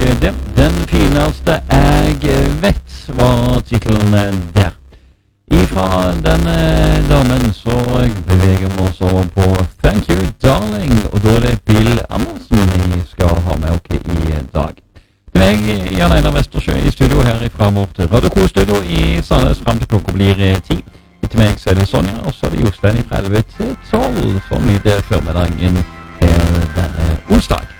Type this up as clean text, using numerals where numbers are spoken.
det. Den fineste jeg vet var titlen der. Ifra denne damen så beveger vi oss over på Thank You Darling, og da er det Bill Andersen vi skal ha med oss i dag. Det er meg, Jan Einar Vestersjø, i studio her ifra vårt Radio K-studio i Sandnes frem til klokka blir 10. Etter meg så er det Sonja, og så er det Jostein fra 11 til 12, som i det formiddagen her denne onsdag.